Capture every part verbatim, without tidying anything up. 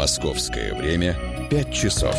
Московское время пять часов.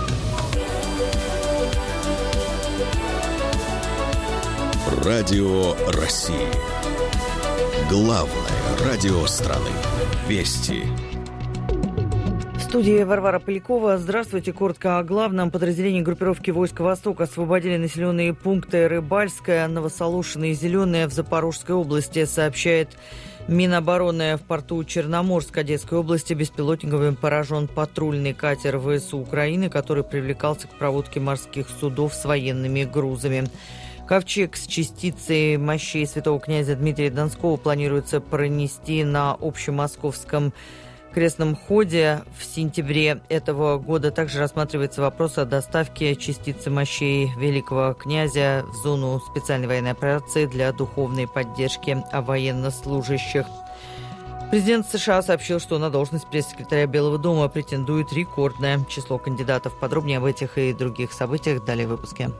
Радио России. Главное радио страны. Вести. В студии Варвара Полякова. Здравствуйте. Коротко о главном. Подразделения группировки войск «Восток» освободили населенные пункты Рыбальская, Новосолушино и Зеленое в Запорожской области, сообщает Минобороны. В порту Черноморск Одесской области беспилотниками поражен патрульный катер ВСУ Украины, который привлекался к проводке морских судов с военными грузами. Ковчег с частицей мощей святого князя Дмитрия Донского планируется пронести на общемосковском крестном ходе в сентябре этого года. Также рассматривается вопрос о доставке частицы мощей великого князя в зону специальной военной операции для духовной поддержки военнослужащих. Президент США сообщил, что на должность пресс-секретаря Белого дома претендует рекордное число кандидатов. Подробнее об этих и других событиях далее в выпуске.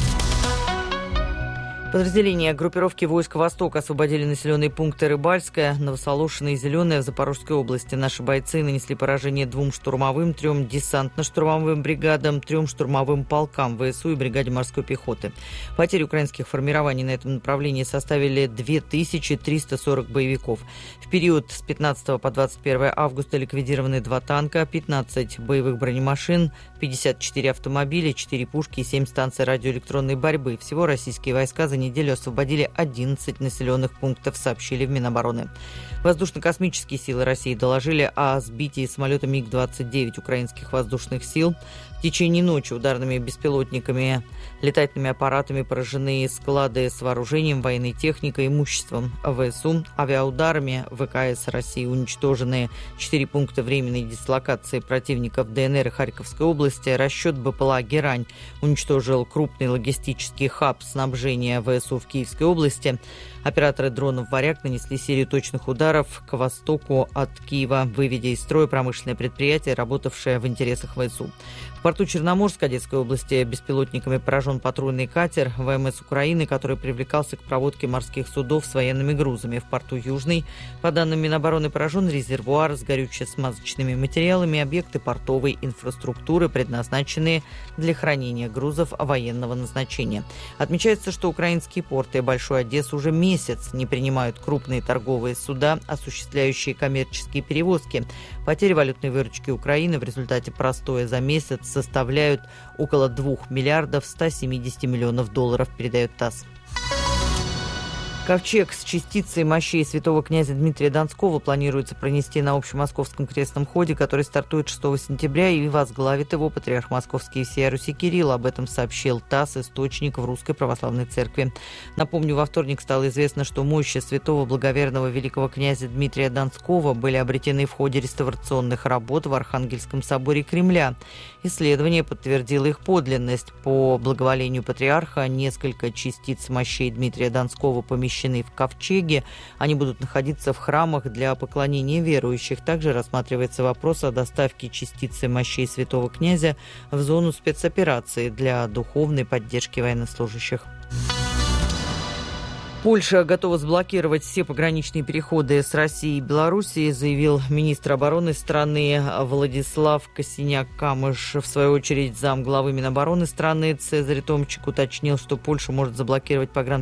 Подразделения группировки войск «Восток» освободили населенные пункты Рыбальская, Новосолушино и Зеленое в Запорожской области. Наши бойцы нанесли поражение двум штурмовым, трем десантно-штурмовым бригадам, трем штурмовым полкам ВСУ и бригаде морской пехоты. Потери украинских формирований на этом направлении составили две тысячи триста сорок боевиков. В период с пятнадцатого по двадцать первое августа ликвидированы два танка, пятнадцать боевых бронемашин, пятьдесят четыре автомобиля, четыре пушки и семь станций радиоэлектронной борьбы. Всего российские войска за неделю освободили одиннадцать населенных пунктов, сообщили в Минобороны. Воздушно-космические силы России доложили о сбитии самолета МиГ двадцать девять украинских воздушных сил. В течение ночи ударными беспилотниками, летательными аппаратами поражены склады с вооружением, военной техникой, имуществом ВСУ. Авиаударами ВКС России уничтожены четыре пункта временной дислокации противника в ДНР и Харьковской области. Расчет БПЛА «Герань» уничтожил крупный логистический хаб снабжения ВСУ в Киевской области. Операторы дронов «Варяг» нанесли серию точных ударов к востоку от Киева, выведя из строя промышленное предприятие, работавшее в интересах ВСУ. В порту Черноморск Одесской области беспилотниками поражен патрульный катер ВМС Украины, который привлекался к проводке морских судов с военными грузами. В порту Южный, по данным Минобороны, поражен резервуар с горюче-смазочными материалами, объекты портовой инфраструктуры, предназначенные для хранения грузов военного назначения. Отмечается, что украинские порты и Большой Одессы уже месяц не принимают крупные торговые суда, осуществляющие коммерческие перевозки. Потери валютной выручки Украины в результате простоя за месяц составляют около двух миллиардов ста семидесяти миллионов долларов, передает ТАСС. Ковчег с частицей мощей святого князя Дмитрия Донского планируется пронести на общемосковском крестном ходе, который стартует шестого сентября, и возглавит его патриарх Московский и всея Руси Кирилл. Об этом сообщил ТАСС, источник в Русской Православной Церкви. Напомню, во вторник стало известно, что мощи святого благоверного великого князя Дмитрия Донского были обретены в ходе реставрационных работ в Архангельском соборе Кремля. Исследование подтвердило их подлинность. По благоволению патриарха несколько частиц мощей Дмитрия Донского помещены в ковчеге. Они будут находиться в храмах для поклонения верующих. Также рассматривается вопрос о доставке частицы мощей святого князя в зону спецоперации для духовной поддержки военнослужащих. Польша готова заблокировать все пограничные переходы с Россией и Белоруссией, заявил министр обороны страны Владислав Косиняк-Камыш. В свою очередь, замглавы Минобороны страны Цезарь Томчик уточнил, что Польша может заблокировать пограничные